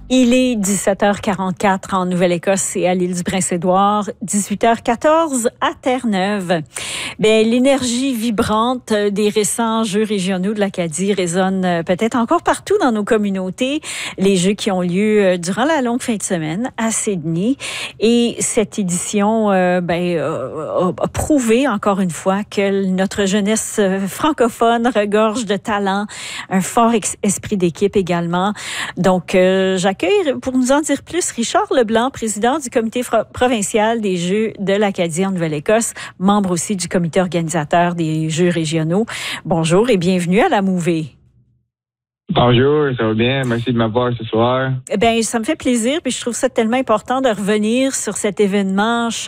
Il est 17h44 en Nouvelle-Écosse et à l'île du Prince-Édouard, 18h14 à Terre-Neuve. L'énergie vibrante des récents Jeux régionaux de l'Acadie résonne peut-être encore partout dans nos communautés. Les Jeux qui ont lieu durant la longue fin de semaine à Sydney. Et cette édition a prouvé encore une fois que notre jeunesse francophone regorge de talent, un fort esprit d'équipe également. Donc, j'accueille pour nous en dire plus Richard Leblanc, président du comité provincial des Jeux de l'Acadie en Nouvelle-Écosse, membre aussi du comité organisateur des Jeux régionaux. Bonjour et bienvenue à la Mouvée. Bonjour, ça va bien? Merci de m'avoir ce soir. Ça me fait plaisir, puis je trouve ça tellement important de revenir sur cet événement